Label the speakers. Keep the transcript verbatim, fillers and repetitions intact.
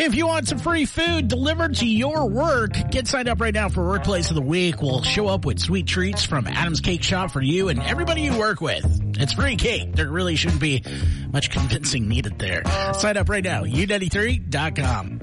Speaker 1: If you want some free food delivered to your work, get signed up right now for Workplace of the Week. We'll show up with sweet treats from Adam's Cake Shop for you and everybody you work with. It's free cake. There really shouldn't be much convincing needed there. Sign up right now, U ninety-three dot com.